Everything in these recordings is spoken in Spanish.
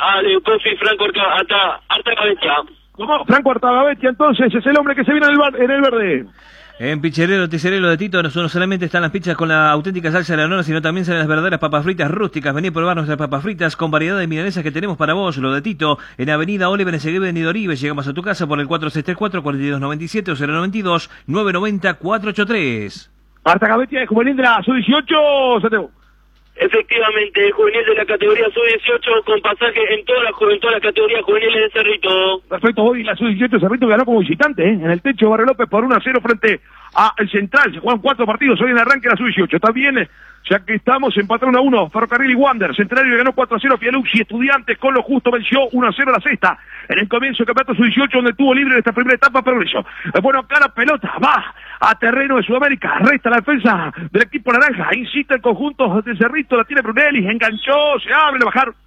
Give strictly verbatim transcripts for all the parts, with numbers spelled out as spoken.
a Cofi Franco hasta Artagavetia. ¿Cómo? Franco Artagavetia, entonces, es el hombre que se viene en el, bar, en el verde. En Piccherero Ticerelo de Tito no solamente están las pizzas con la auténtica salsa de la nona, sino también salen las verdaderas papas fritas rústicas. Vení a probar nuestras papas fritas con variedad de milanesas que tenemos para vos. Lo de Tito, en Avenida Oliver, en Seguí, Avenida Oribe. Llegamos a tu casa por el cuatro seis tres cuatro, cuatro dos nueve siete o cero nueve dos, nueve nueve cero, cuatro ocho tres. Artagavetia es juvenil de la sub dieciocho, Santiago. Efectivamente, juvenil de la categoría sub dieciocho con pasaje en todas las en todas las categorías juveniles de Cerrito. Perfecto, hoy la sub dieciocho Cerrito ganó como visitante, ¿eh? En el techo Barrio López por uno a cero frente a el Central. Se juegan cuatro partidos hoy en arranque la sub dieciocho. Está bien, ya que estamos empatados uno a uno. Ferrocarril y Wander. Centenario ganó cuatro a cero. Fialux y Estudiantes con lo justo venció uno a cero a la sexta. En el comienzo del campeonato sub dieciocho, donde tuvo libre en esta primera etapa, Progreso. Bueno, acá la pelota va a terreno de Sudamérica. Resta la defensa del equipo naranja. Insiste el conjunto de Cerrito. La tiene Brunelli. Enganchó. Se abre. Lo bajaron.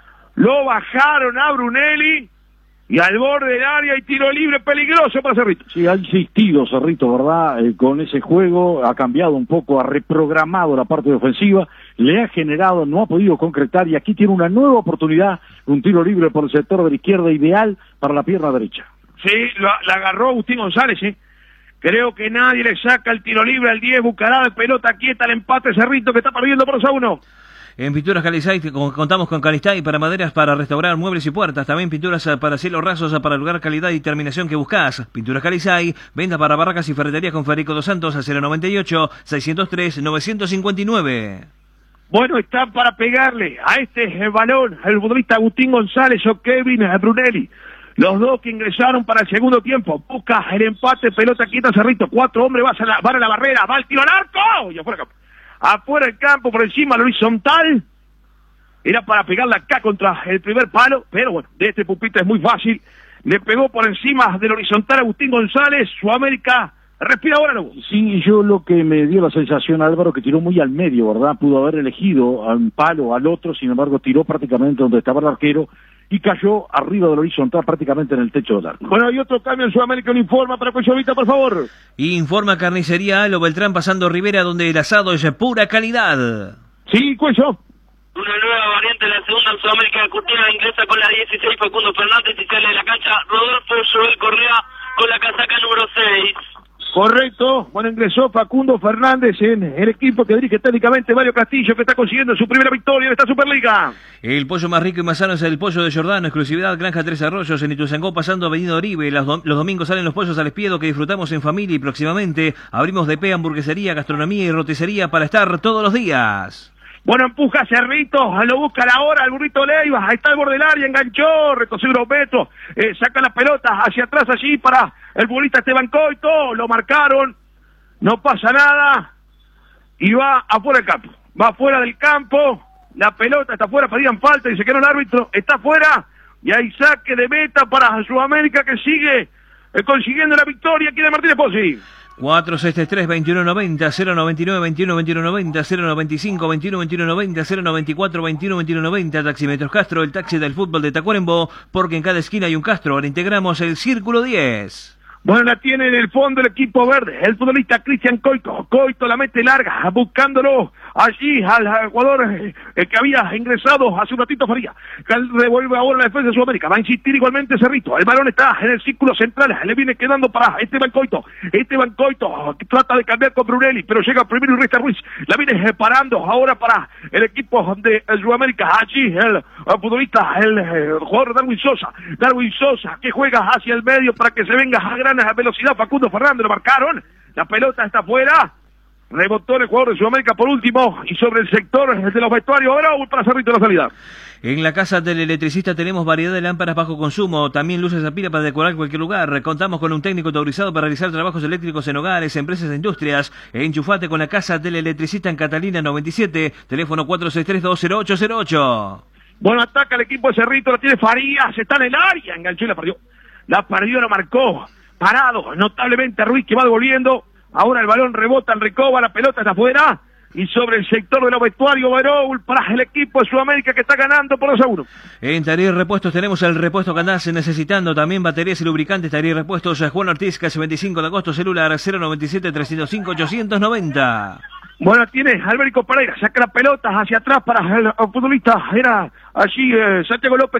Lo bajaron a Brunelli. Y al borde del área y tiro libre peligroso para Cerrito. Sí, ha insistido Cerrito, ¿verdad? Eh, con ese juego, ha cambiado un poco, ha reprogramado la parte ofensiva, le ha generado, no ha podido concretar y aquí tiene una nueva oportunidad, un tiro libre por el sector de la izquierda ideal para la pierna derecha. Sí, la, la agarró Agustín González, ¿eh? Creo que nadie le saca el tiro libre al diez, buscará de pelota quieta el empate Cerrito que está perdiendo por dos a uno. En Pinturas Calisay contamos con Calistay para maderas para restaurar muebles y puertas. También pinturas para cielos rasos para lugar calidad y terminación que buscas. Pinturas Calisay, venta para barracas y ferreterías con Federico Dos Santos a cero noventa y ocho, seiscientos tres, novecientos cincuenta y nueve. Bueno, está para pegarle a este balón el futbolista Agustín González o Kevin Brunelli. Los dos que ingresaron para el segundo tiempo. Busca el empate, pelota quieta Cerrito. Cuatro hombres van a la, van a la barrera, va el tiro al arco y afuera campo. Afuera el campo, por encima, la horizontal. Era para pegarla acá contra el primer palo, pero bueno, de este pupita es muy fácil. Le pegó por encima del horizontal Agustín González, Sudamérica. Respira ahora, ¿no? Sí, yo lo que me dio la sensación, Álvaro, que tiró muy al medio, ¿verdad? Pudo haber elegido a un palo al otro, sin embargo, tiró prácticamente donde estaba el arquero y cayó arriba del horizontal, prácticamente en el techo del arco. Bueno, hay otro cambio en Sudamérica, un informa para Cuellovita, por favor. Informa Carnicería Alo Beltrán pasando Rivera, donde el asado es pura calidad. Sí, Cuello. Una nueva variante de la segunda en Sudamérica, Curtina ingresa con la dieciséis, Facundo Fernández y sale de la cancha Rodolfo Joel Correa con la casaca número seis. Correcto, bueno, ingresó Facundo Fernández en el equipo que dirige técnicamente Mario Castillo, que está consiguiendo su primera victoria en esta Superliga. El pollo más rico y más sano es el pollo de Giordano, exclusividad Granja Tres Arroyos, en Ituzaingó, pasando Avenida Oribe. Los, do los domingos salen los pollos al espiedo que disfrutamos en familia y próximamente abrimos de P, hamburguesería, gastronomía y roticería para estar todos los días. Bueno, empuja Cerrito, lo busca la hora, el burrito Leiva, ahí está el borde del área, enganchó, retrocede unos metros, eh, saca la pelota hacia atrás allí para el futbolista Esteban Coito, lo marcaron, no pasa nada, y va afuera del campo, va afuera del campo, la pelota está afuera, pedían falta y se quedó el árbitro, está afuera, y hay saque de meta para Sudamérica que sigue eh, consiguiendo la victoria aquí de Martínez Pozzi. cuatro seis tres, veintiuno noventa, cero noventa y nueve, veintiuno veintiuno noventa, cero noventa y cinco, veintiuno veintiuno noventa, cero noventa y cuatro, veintiuno veintiuno noventa, Taxímetros Castro, el taxi del fútbol de Tacuarembó, porque en cada esquina hay un Castro. Ahora integramos el Círculo diez. Bueno, la tiene en el fondo el equipo verde, el futbolista Cristian Coito. Coito la mete larga, buscándolo allí al jugador eh, que había ingresado hace un ratito Faría. Revuelve ahora la defensa de Sudamérica, va a insistir igualmente Cerrito. El balón está en el círculo central, le viene quedando para Esteban Coito. Esteban Coito trata de cambiar con Brunelli, pero llega primero y resta Ruiz. La viene parando ahora para el equipo de Sudamérica. Allí el, el futbolista, el, el jugador Darwin Sosa. Darwin Sosa que juega hacia el medio para que se venga a gran velocidad Facundo Fernández, lo marcaron, la pelota está afuera, rebotó el jugador de Sudamérica por último y sobre el sector de los vestuarios, ahora para Cerrito la salida. En la casa del electricista tenemos variedad de lámparas bajo consumo, también luces a pila para decorar cualquier lugar. Contamos con un técnico autorizado para realizar trabajos eléctricos en hogares, empresas e industrias. Enchufate con la casa del electricista en Catalina noventa y siete, teléfono cuatro seis tres, dos cero ocho cero ocho. Bueno, ataca el equipo de Cerrito, la tiene Farías, está en el área, enganchó y la perdió. La perdió, la marcó. Parado notablemente Ruiz que va devolviendo, ahora el balón rebota en Recoba, la pelota está afuera, y sobre el sector de los vestuarios, Barol para el equipo de Sudamérica que está ganando por dos a uno. En Taller Repuestos tenemos el repuesto que andás necesitando, también baterías y lubricantes. Taller Repuestos, Juan Ortiz, casi veinticinco de agosto, celular cero noventa y siete, trescientos cinco, ochocientos noventa. Bueno, tiene Albérico Pereira, saca la pelota hacia atrás para el futbolista, era allí eh, Santiago López.